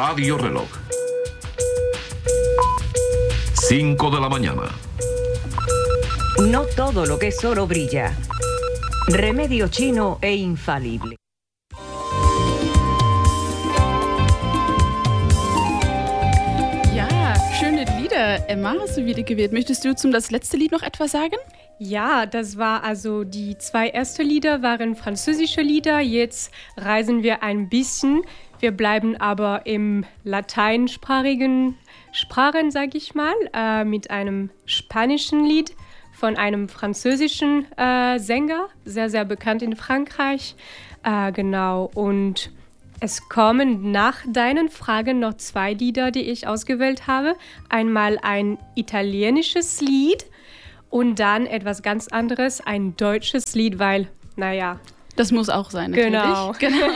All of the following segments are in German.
Radio Reloj. 5 de la mañana. No todo lo que es oro brilla. Remedio chino e infalible. Ja, schöne Lieder. Emma, hast du wieder gewählt. Möchtest du zum das letzte Lied noch etwas sagen? Ja, das war also die 2 ersten Lieder waren französische Lieder. Jetzt reisen wir ein bisschen. Wir bleiben aber im lateinsprachigen Sprachen, sage ich mal, mit einem spanischen Lied von einem französischen Sänger, sehr, sehr bekannt in Frankreich. Genau, und es kommen nach deinen Fragen noch 2 Lieder, die ich ausgewählt habe. Einmal ein italienisches Lied und dann etwas ganz anderes, ein deutsches Lied, weil, naja. Das muss auch sein, natürlich. Genau,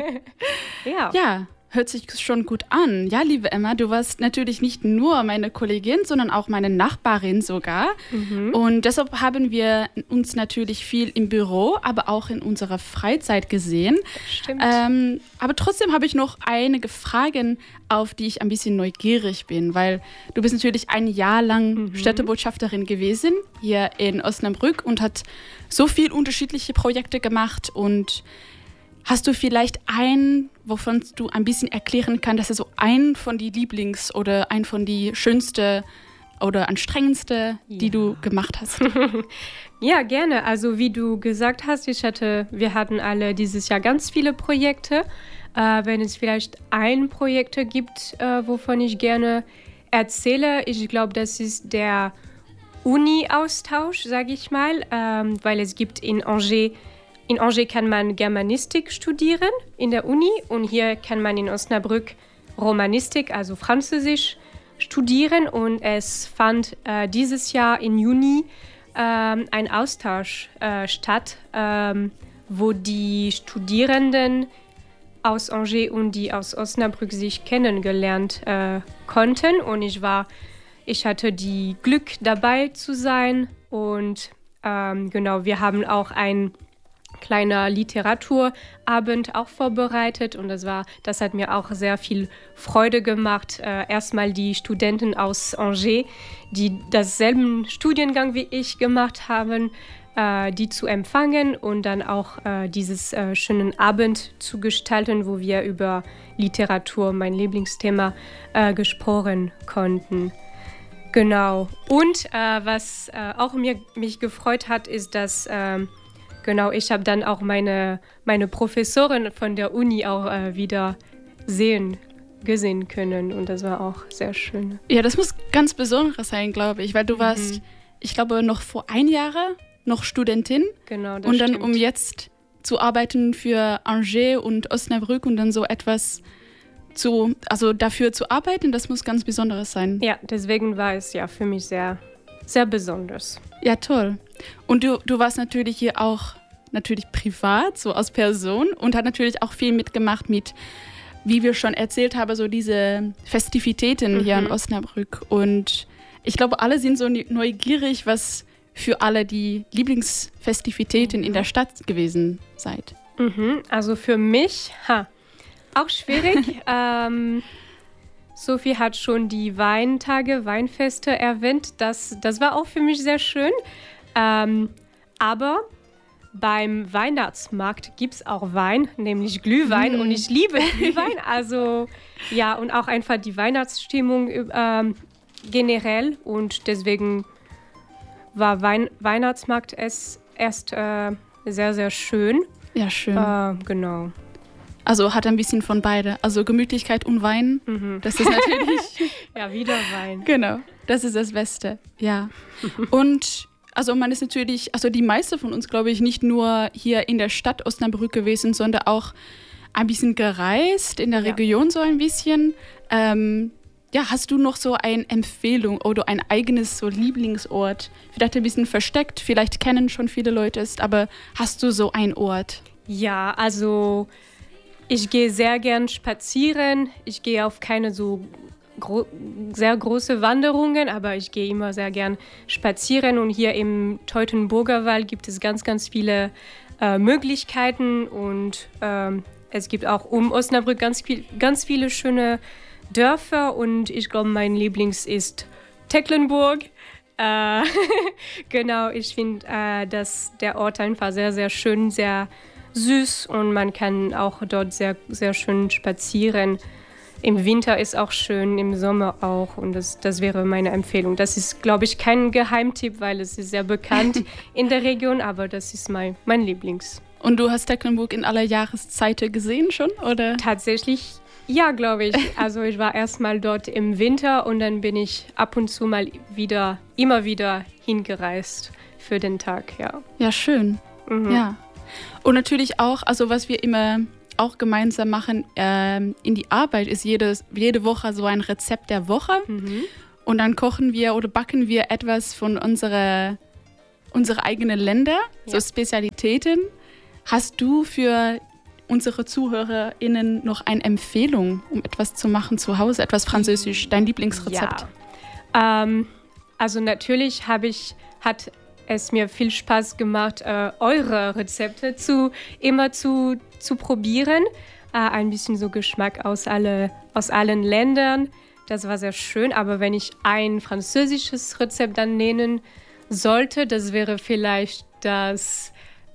ja. Ja, hört sich schon gut an. Ja, liebe Emma, du warst natürlich nicht nur meine Kollegin, sondern auch meine Nachbarin sogar. Und deshalb haben wir uns natürlich viel im Büro, aber auch in unserer Freizeit gesehen. Stimmt. Aber trotzdem habe ich noch einige Fragen, auf die ich ein bisschen neugierig bin, weil du bist natürlich ein Jahr lang Städtebotschafterin gewesen hier in Osnabrück und hat so viel unterschiedliche Projekte gemacht. Und hast du vielleicht einen, wovon du ein bisschen erklären kannst, dass er so ein von die Lieblings- oder ein von die schönste oder anstrengendste, die du gemacht hast? Ja, gerne. Also wie du gesagt hast, wir hatten alle dieses Jahr ganz viele Projekte. Wenn es vielleicht ein Projekt gibt, wovon ich gerne erzähle, ich glaube, das ist der Uni-Austausch, sage ich mal, weil es gibt in Angers kann man Germanistik studieren in der Uni und hier kann man in Osnabrück Romanistik, also Französisch, studieren. Und es fand dieses Jahr im Juni ein Austausch statt, wo die Studierenden aus Angers und die aus Osnabrück sich kennengelernt konnten. Und ich hatte die Glück, dabei zu sein. Und genau, wir haben auch ein kleiner Literaturabend auch vorbereitet und das hat mir auch sehr viel Freude gemacht. Erstmal die Studenten aus Angers, die dasselben Studiengang wie ich gemacht haben, die zu empfangen und dann auch dieses schönen Abend zu gestalten, wo wir über Literatur, mein Lieblingsthema, gesprochen konnten. Genau. Und was auch mich gefreut hat, ist, dass genau, ich habe dann auch meine Professorin von der Uni auch wieder gesehen können und das war auch sehr schön. Ja, das muss ganz Besonderes sein, glaube ich, weil du warst, ich glaube, noch vor 1 Jahr noch Studentin. Genau, das und dann, stimmt. um jetzt zu arbeiten für Angers und Osnabrück und dann so etwas dafür zu arbeiten, das muss ganz Besonderes sein. Ja, deswegen war es ja für mich sehr, sehr besonders. Ja, toll. Und du warst natürlich hier auch natürlich privat, so als Person und hat natürlich auch viel mitgemacht mit, wie wir schon erzählt haben, so diese Festivitäten hier in Osnabrück. Und ich glaube, alle sind so neugierig, was für alle die Lieblingsfestivitäten in der Stadt gewesen seid. Also für mich, auch schwierig. Sophie hat schon die Weinfeste erwähnt. Das war auch für mich sehr schön. Aber beim Weihnachtsmarkt gibt es auch Wein, nämlich Glühwein. Und ich liebe Glühwein. Also ja, und auch einfach die Weihnachtsstimmung generell. Und deswegen war Weihnachtsmarkt erst sehr, sehr schön. Ja, schön. Genau. Also hat ein bisschen von beide. Also Gemütlichkeit und Wein. Das ist natürlich... Ja, wieder Wein. Genau, das ist das Beste. Ja. Und also man ist natürlich, also die meisten von uns, glaube ich, nicht nur hier in der Stadt Osnabrück gewesen, sondern auch ein bisschen gereist, in der Region so ein bisschen. Hast du noch so eine Empfehlung oder ein eigenes so Lieblingsort? Vielleicht ein bisschen versteckt, vielleicht kennen schon viele Leute es, aber hast du so einen Ort? Ja, also ich gehe sehr gern spazieren. Ich gehe auf keine so sehr große Wanderungen, aber ich gehe immer sehr gern spazieren. Und hier im Teutoburger Wald gibt es ganz, ganz viele Möglichkeiten und es gibt auch um Osnabrück ganz viele schöne Dörfer und ich glaube, mein Lieblings ist Tecklenburg. Genau, ich finde, dass der Ort einfach sehr, sehr schön, sehr süß und man kann auch dort sehr, sehr schön spazieren. Im Winter ist auch schön, im Sommer auch und das wäre meine Empfehlung. Das ist, glaube ich, kein Geheimtipp, weil es ist sehr bekannt in der Region, aber das ist mein Lieblings. Und du hast Tecklenburg in aller Jahreszeiten gesehen schon, oder? Tatsächlich, ja, glaube ich. Also ich war erstmal dort im Winter und dann bin ich ab und zu mal immer wieder hingereist für den Tag, ja. Ja, schön. Ja. Und natürlich auch, also was wir immer auch gemeinsam machen in die Arbeit, ist jede Woche so ein Rezept der Woche. Und dann kochen wir oder backen wir etwas von unsere eigenen Länder, so Spezialitäten. Hast du für unsere ZuhörerInnen noch eine Empfehlung, um etwas zu machen zu Hause, etwas Französisch, dein Lieblingsrezept? Ja. Also natürlich hat es mir viel Spaß gemacht, eure Rezepte immer zu probieren. Ein bisschen so Geschmack aus allen Ländern. Das war sehr schön. Aber wenn ich ein französisches Rezept dann nennen sollte, das wäre vielleicht das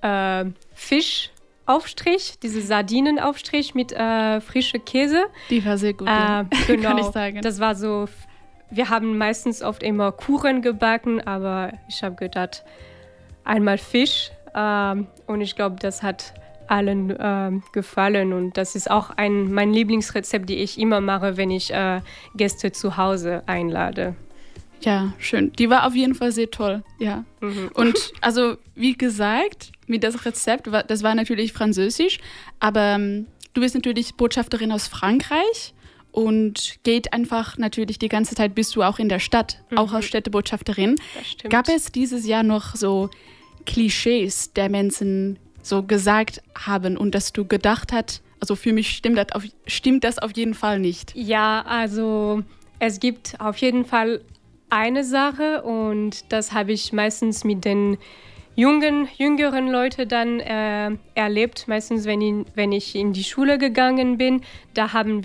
Fischaufstrich, diese Sardinenaufstrich mit frischem Käse. Die war sehr gut, genau. Kann ich sagen. Das war so, wir haben meistens oft immer Kuchen gebacken, aber ich habe gedacht, einmal Fisch und ich glaube, das hat allen gefallen und das ist auch mein Lieblingsrezept, die ich immer mache, wenn ich Gäste zu Hause einlade. Ja, schön. Die war auf jeden Fall sehr toll, ja. Und also, wie gesagt, mit das Rezept, das war natürlich französisch, aber du bist natürlich Botschafterin aus Frankreich und geht einfach natürlich die ganze Zeit, bist du auch in der Stadt, auch als Städtebotschafterin. Das stimmt. Gab es dieses Jahr noch so Klischees, der Menschen so gesagt haben und dass du gedacht hast, also für mich stimmt das auf jeden Fall nicht? Ja, also es gibt auf jeden Fall eine Sache und das habe ich meistens mit den jüngeren Leuten dann erlebt. Meistens, wenn ich in die Schule gegangen bin, da haben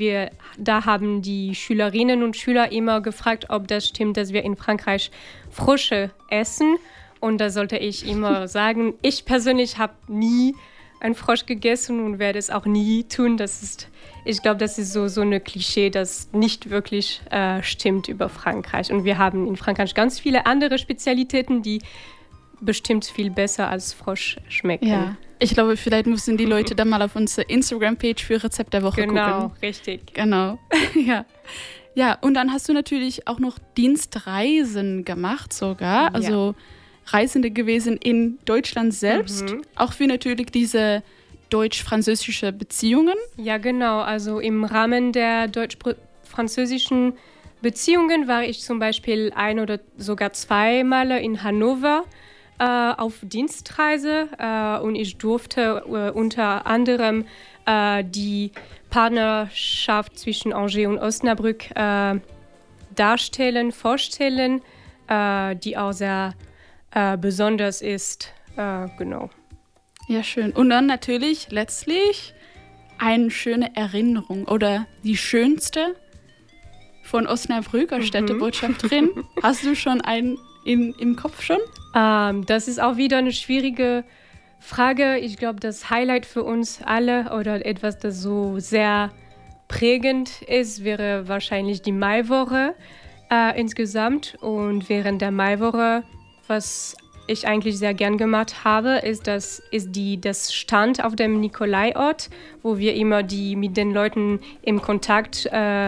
die Schülerinnen und Schüler immer gefragt, ob das stimmt, dass wir in Frankreich Frösche essen. Und da sollte ich immer sagen, ich persönlich habe nie einen Frosch gegessen und werde es auch nie tun. Ich glaube, das ist so eine Klischee, das nicht wirklich stimmt über Frankreich. Und wir haben in Frankreich ganz viele andere Spezialitäten, die bestimmt viel besser als Frosch schmecken. Ja, ich glaube, vielleicht müssen die Leute dann mal auf unsere Instagram-Page für Rezept der Woche gucken. Genau, richtig. Genau, ja. Ja, und dann hast du natürlich auch noch Dienstreisen gemacht sogar, also Reisende gewesen in Deutschland selbst, auch für natürlich diese deutsch-französische Beziehungen. Ja, genau, also im Rahmen der deutsch-französischen Beziehungen war ich zum Beispiel 1 oder sogar 2 Mal in Hannover auf Dienstreise und ich durfte unter anderem die Partnerschaft zwischen Angers und Osnabrück vorstellen, die auch sehr besonders ist. Genau. Ja, schön. Und dann natürlich letztlich eine schöne Erinnerung oder die schönste von Osnabrück als Städtebotschafterin. Hast du schon einen im Kopf schon? Das ist auch wieder eine schwierige Frage. Ich glaube, das Highlight für uns alle oder etwas, das so sehr prägend ist, wäre wahrscheinlich die Maiwoche insgesamt. Und während der Maiwoche, was ich eigentlich sehr gern gemacht habe, ist das Stand auf dem Nikolaiort, wo wir immer mit den Leuten im Kontakt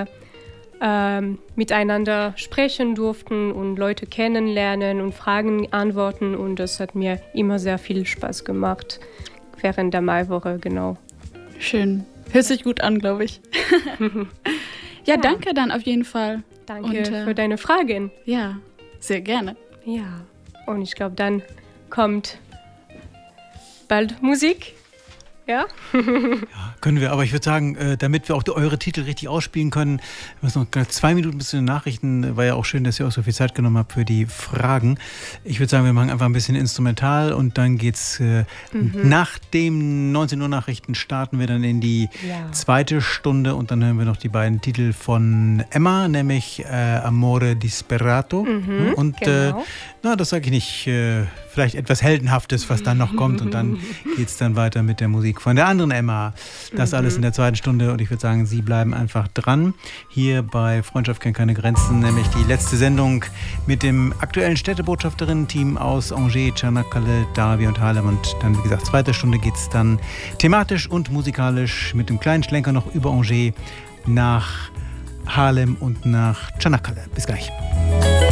miteinander sprechen durften und Leute kennenlernen und Fragen antworten. Und das hat mir immer sehr viel Spaß gemacht während der Maiwoche, genau. Schön. Hört sich gut an, glaube ich. Ja, danke dann auf jeden Fall. Danke für deine Fragen. Ja, sehr gerne. Ja, und ich glaube, dann kommt bald Musik. Ja? Ja, können wir, aber ich würde sagen, damit wir auch eure Titel richtig ausspielen können, wir müssen noch 2 Minuten bis zu den Nachrichten. War ja auch schön, dass ihr auch so viel Zeit genommen habt für die Fragen. Ich würde sagen, wir machen einfach ein bisschen instrumental und dann geht's nach dem 19 Uhr Nachrichten starten wir dann in die zweite Stunde und dann hören wir noch die beiden Titel von Emma, nämlich Amore Disperato und genau. das sage ich nicht, vielleicht etwas Heldenhaftes, was dann noch kommt und dann geht's dann weiter mit der Musik von der anderen Emma. Das alles in der zweiten Stunde und ich würde sagen, Sie bleiben einfach dran. Hier bei Freundschaft kennt keine Grenzen, nämlich die letzte Sendung mit dem aktuellen Städtebotschafterinnen-Team aus Angers, Çanakkale, Davie und Haarlem und dann, wie gesagt, zweite Stunde geht's dann thematisch und musikalisch mit dem kleinen Schlenker noch über Angers nach Haarlem und nach Çanakkale. Bis gleich.